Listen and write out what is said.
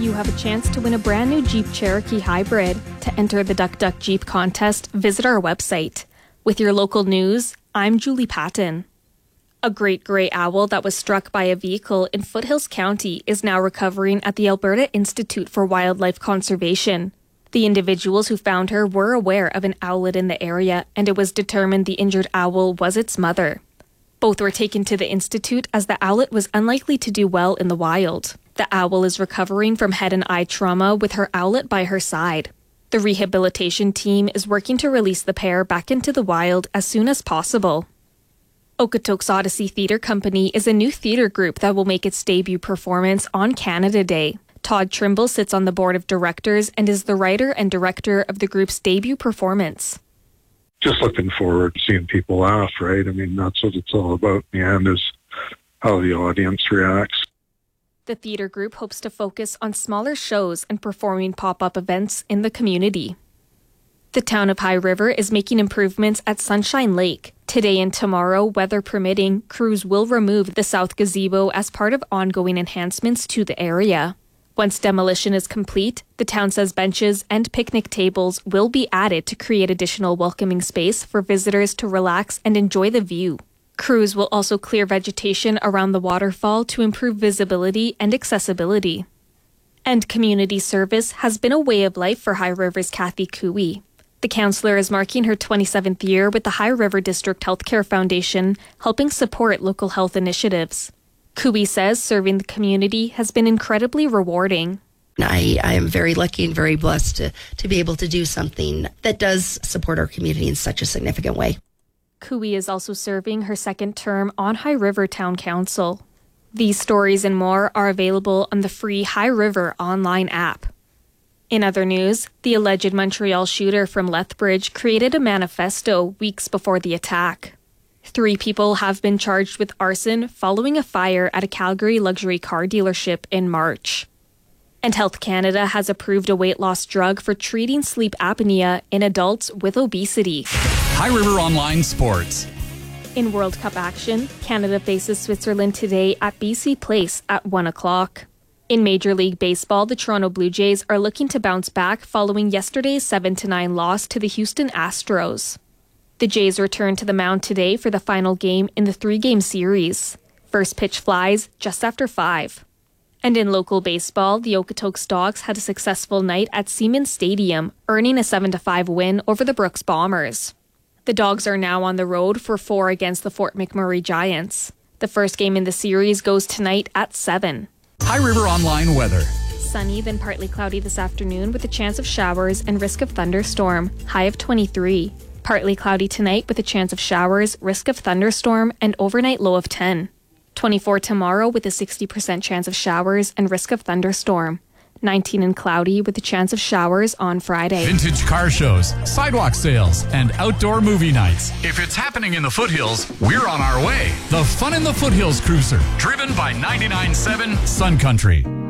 you have a chance to win a brand new Jeep Cherokee Hybrid. To enter the Duck Duck Jeep contest, visit our website. With your local news, I'm Julie Patton. A great gray owl that was struck by a vehicle in Foothills County is now recovering at the Alberta Institute for Wildlife Conservation. The individuals who found her were aware of an owlet in the area, and it was determined the injured owl was its mother. Both were taken to the Institute as the owlet was unlikely to do well in the wild. The owl is recovering from head and eye trauma with her owlet by her side. The rehabilitation team is working to release the pair back into the wild as soon as possible. Okotoks Odyssey Theatre Company is a new theatre group that will make its debut performance on Canada Day. Todd Trimble sits on the board of directors and is the writer and director of the group's debut performance. Just looking forward to seeing people laugh, right? I mean, that's what it's all about in the end, is how the audience reacts. The theatre group hopes to focus on smaller shows and performing pop-up events in the community. The town of High River is making improvements at Sunshine Lake. Today and tomorrow, weather permitting, crews will remove the south gazebo as part of ongoing enhancements to the area. Once demolition is complete, the town says benches and picnic tables will be added to create additional welcoming space for visitors to relax and enjoy the view. Crews will also clear vegetation around the waterfall to improve visibility and accessibility. And community service has been a way of life for High River's Kathy Cooey. The councillor is marking her 27th year with the High River District Healthcare Foundation, helping support local health initiatives. Cooey says serving the community has been incredibly rewarding. I am very lucky and very blessed to be able to do something that does support our community in such a significant way. Cooey is also serving her second term on High River Town Council. These stories and more are available on the free High River online app. In other news, the alleged Montreal shooter from Lethbridge created a manifesto weeks before the attack. 3 people have been charged with arson following a fire at a Calgary luxury car dealership in March. And Health Canada has approved a weight loss drug for treating sleep apnea in adults with obesity. High River Online Sports. In World Cup action, Canada faces Switzerland today at BC Place at 1 o'clock. In Major League Baseball, the Toronto Blue Jays are looking to bounce back following yesterday's 7-9 loss to the Houston Astros. The Jays return to the mound today for the final game in the 3-game series. First pitch flies just after 5. And in local baseball, the Okotoks Dogs had a successful night at Siemens Stadium, earning a 7-5 win over the Brooks Bombers. The Dogs are now on the road for 4 against the Fort McMurray Giants. The first game in the series goes tonight at 7. High River Online weather. Sunny, then partly cloudy this afternoon with a chance of showers and risk of thunderstorm, high of 23. Partly cloudy tonight with a chance of showers, risk of thunderstorm, and overnight low of 10. 24 tomorrow with a 60% chance of showers and risk of thunderstorm. 19 and cloudy with a chance of showers on Friday. Vintage car shows, sidewalk sales, and outdoor movie nights. If it's happening in the foothills, we're on our way. The Fun in the Foothills Cruiser, driven by 99.7 Sun Country.